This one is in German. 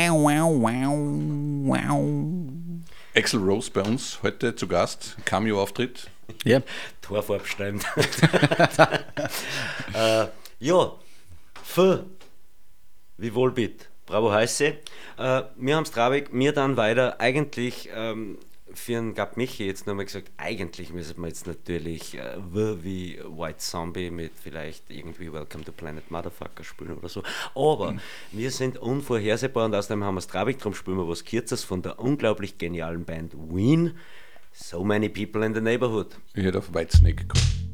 Axl Rose bei uns heute zu Gast, Cameo-Auftritt. Ja. Torfarbschreiben. Ja, für wie wohlbitt. Bravo heiße. Wir haben es traurig, wir dann weiter eigentlich für einen Gab Michi jetzt nochmal gesagt, eigentlich müssen wir jetzt natürlich wie White Zombie mit vielleicht irgendwie Welcome to Planet Motherfucker spielen oder so. Aber wir sind unvorhersehbar und außerdem haben wir es traurig, darum spielen wir was Kurzes von der unglaublich genialen Band Ween. So Many People in the Neighborhood. Ich hätte auf Whitesnake gekommen.